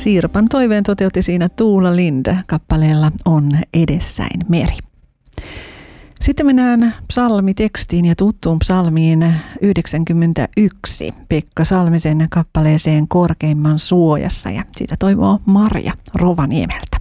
Sirpan toiveen toteutti siinä Tuula Lind kappaleella On edessäin meri. Sitten mennään psalmitekstiin ja tuttuun psalmiin 91, Pekka Salmisen kappaleeseen Korkeimman suojassa, ja siitä toivoo Marja Rovaniemeltä.